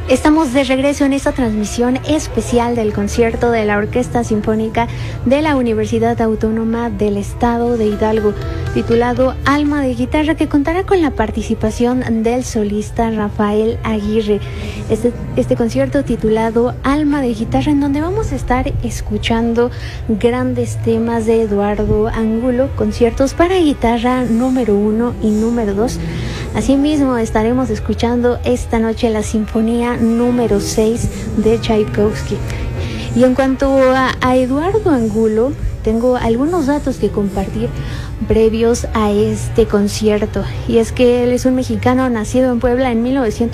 Estamos de regreso en esta transmisión especial del concierto de la Orquesta Sinfónica de la Universidad Autónoma del Estado de Hidalgo, titulado Alma de Guitarra, que contará con la participación del solista Rafael Aguirre. Este concierto titulado Alma de Guitarra, en donde vamos a estar escuchando grandes temas de Eduardo Angulo, conciertos para guitarra número 1 y número 2. Asimismo, estaremos escuchando esta noche la Sinfonía número 6 de Tchaikovsky. Y en cuanto a Eduardo Angulo, tengo algunos datos que compartir previos a este concierto. Y es que él es un mexicano nacido en Puebla en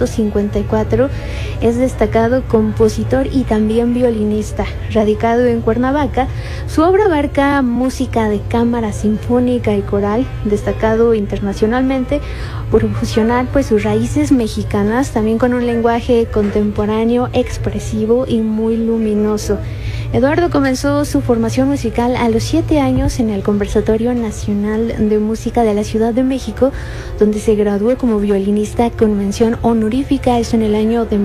1954, es destacado compositor y también violinista. Radicado en Cuernavaca, su obra abarca música de cámara sinfónica y coral, destacado internacionalmente por fusionar sus raíces mexicanas también con un lenguaje contemporáneo, expresivo y muy luminoso. Eduardo comenzó su formación musical a los 7 años en el Conservatorio Nacional de Música de la Ciudad de México, donde se graduó como violinista con mención honorífica, eso en el año de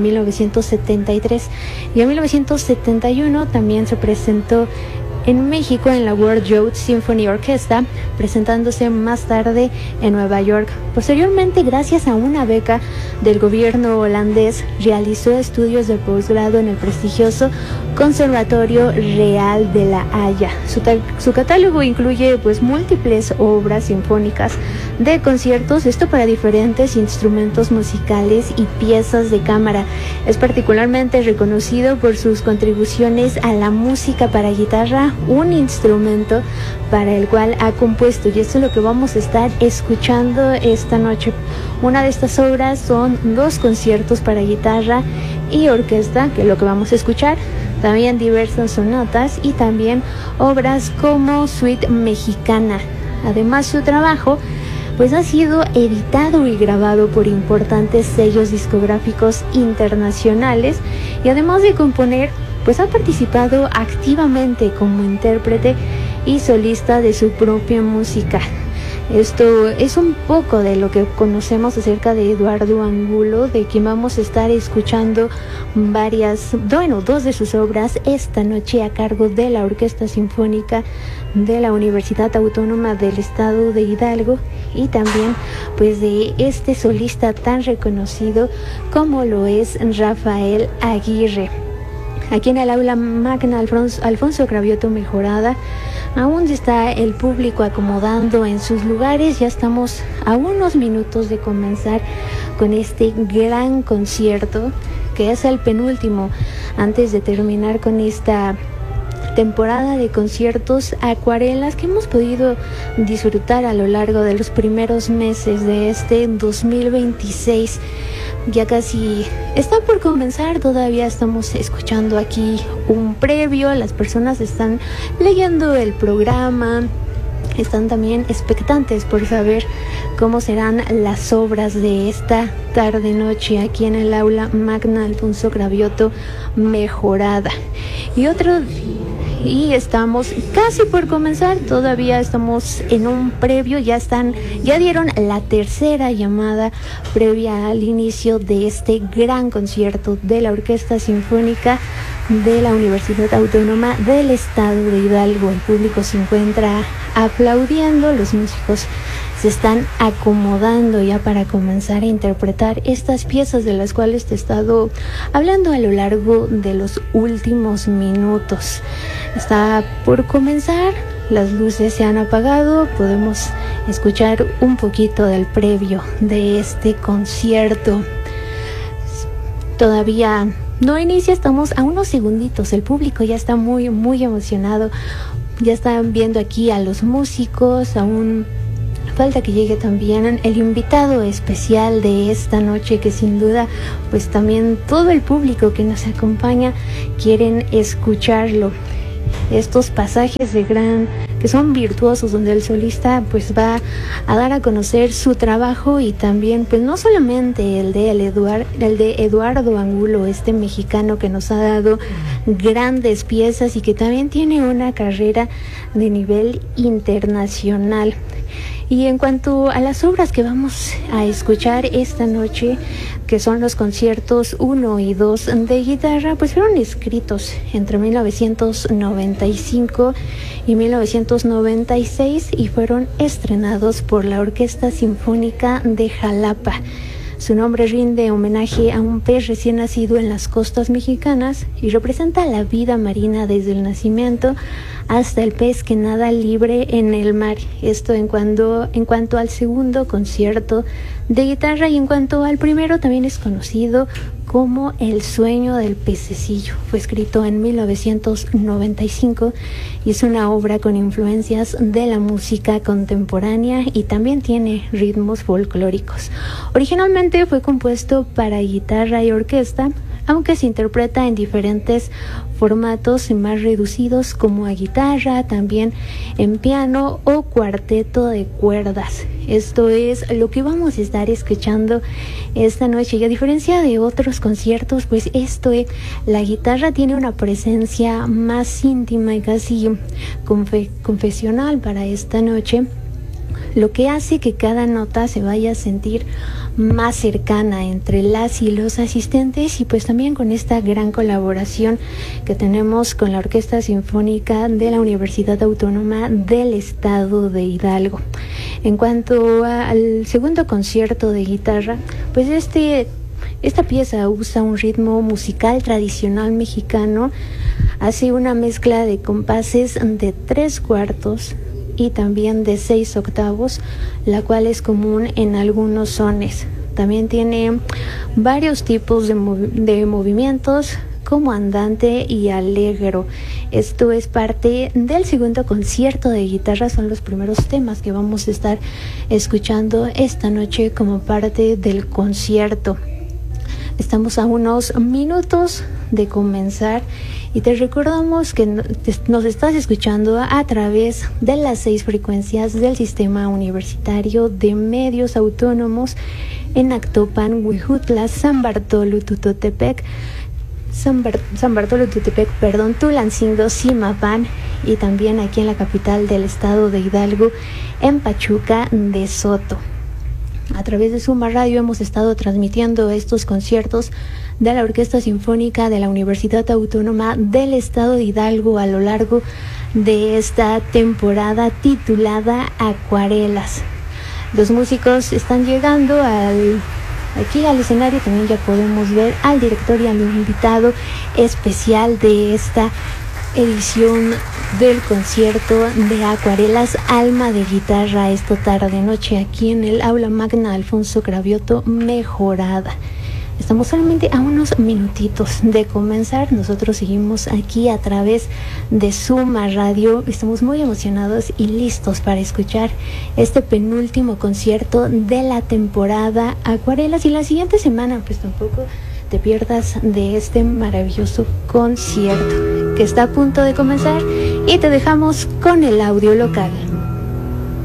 1973. Y en 1971 también se presentó en México en la World Youth Symphony Orchestra, presentándose más tarde en Nueva York. Posteriormente, gracias a una beca del gobierno holandés, realizó estudios de posgrado en el prestigioso Conservatorio Real de La Haya. Su catálogo incluye múltiples obras sinfónicas de conciertos, esto para diferentes instrumentos musicales y piezas de cámara. Es particularmente reconocido por sus contribuciones a la música para guitarra, un instrumento para el cual ha compuesto, y esto es lo que vamos a estar escuchando esta noche. Una de estas obras son 2 conciertos para guitarra y orquesta, que es lo que vamos a escuchar, también diversas sonatas y también obras como Suite Mexicana. Además, su trabajo ha sido editado y grabado por importantes sellos discográficos internacionales, y además de componer, ha participado activamente como intérprete y solista de su propia música. Esto es un poco de lo que conocemos acerca de Eduardo Angulo, de quien vamos a estar escuchando 2 de sus obras esta noche a cargo de la Orquesta Sinfónica de la Universidad Autónoma del Estado de Hidalgo, y también de este solista tan reconocido como lo es Rafael Aguirre. Aquí en el aula magna Alfonso Cravioto Mejorada aún está el público acomodando en sus lugares. Ya estamos a unos minutos de comenzar con este gran concierto, que es el penúltimo antes de terminar con esta temporada de conciertos acuarelas que hemos podido disfrutar a lo largo de los primeros meses de este 2026. Ya casi está por comenzar, todavía estamos escuchando aquí un previo, las personas están leyendo el programa, están también expectantes por saber cómo serán las obras de esta tarde-noche aquí en el aula magna Alfonso Cravioto Mejorada. Y estamos casi por comenzar, todavía estamos en un previo, ya dieron la tercera llamada previa al inicio de este gran concierto de la Orquesta Sinfónica de la Universidad Autónoma del Estado de Hidalgo. El público se encuentra aplaudiendo, los músicos se están acomodando ya para comenzar a interpretar estas piezas de las cuales te he estado hablando a lo largo de los últimos minutos. Está por comenzar, las luces se han apagado, podemos escuchar un poquito del previo de este concierto. Todavía no inicia, estamos a unos segunditos, el público ya está muy, muy emocionado, ya están viendo aquí a los músicos, aún falta que llegue también el invitado especial de esta noche, que sin duda también todo el público que nos acompaña quieren escucharlo. Estos pasajes que son virtuosos, donde el solista va a dar a conocer su trabajo, y también no solamente el de Eduardo Angulo, este mexicano que nos ha dado grandes piezas y que también tiene una carrera de nivel internacional. Y en cuanto a las obras que vamos a escuchar esta noche, que son los conciertos 1 y 2 de guitarra, pues fueron escritos entre 1995 y 1996 y fueron estrenados por la Orquesta Sinfónica de Jalapa. Su nombre rinde homenaje a un pez recién nacido en las costas mexicanas y representa la vida marina desde el nacimiento hasta el pez que nada libre en el mar. Esto en cuanto al segundo concierto de guitarra, y en cuanto al primero, también es conocido como El sueño del pececillo. Fue escrito en 1995 y es una obra con influencias de la música contemporánea y también tiene ritmos folclóricos. Originalmente fue compuesto para guitarra y orquesta, aunque se interpreta en diferentes formatos más reducidos como a guitarra, también en piano o cuarteto de cuerdas. Esto es lo que vamos a estar escuchando esta noche, y a diferencia de otros conciertos, pues la guitarra tiene una presencia más íntima y casi confesional para esta noche, lo que hace que cada nota se vaya a sentir más cercana entre las y los asistentes, y pues también con esta gran colaboración que tenemos con la Orquesta Sinfónica de la Universidad Autónoma del Estado de Hidalgo. En cuanto al segundo concierto de guitarra, pues esta pieza usa un ritmo musical tradicional mexicano, hace una mezcla de compases de 3/4 y también de 6/8, la cual es común en algunos sones. También tiene varios tipos de movimientos como andante y allegro. Esto es parte del segundo concierto de guitarra, son los primeros temas que vamos a estar escuchando esta noche como parte del concierto. Estamos a unos minutos de comenzar y te recordamos que nos estás escuchando a través de las 6 frecuencias del Sistema Universitario de Medios Autónomos en Actopan, Huejutla, San Bartolo Tututepec, Tulancingo, Zimapán, y también aquí en la capital del estado de Hidalgo, en Pachuca de Soto. A través de Suma Radio hemos estado transmitiendo estos conciertos de la Orquesta Sinfónica de la Universidad Autónoma del Estado de Hidalgo a lo largo de esta temporada titulada Acuarelas. Los músicos están llegando aquí al escenario. También ya podemos ver al director y al invitado especial de esta edición del concierto de Acuarelas, Alma de Guitarra, esta tarde noche aquí en el Aula Magna Alfonso Cravioto Mejorada. Estamos solamente a unos minutitos de comenzar. Nosotros seguimos aquí a través de Suma Radio. Estamos muy emocionados y listos para escuchar este penúltimo concierto de la temporada Acuarelas. Y la siguiente semana, pues tampoco te pierdas de este maravilloso concierto que está a punto de comenzar, y te dejamos con el audio local.